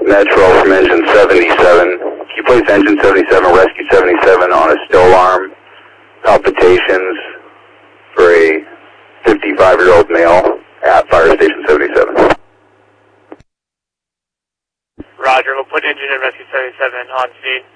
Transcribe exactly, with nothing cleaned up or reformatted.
Metro from engine seventy-seven. Can you place engine seventy-seven, rescue seventy-seven on a still alarm? Palpitations for a fifty-five-year-old male at fire station seventy-seven. Roger, we'll put engine and rescue seventy-seven on speed.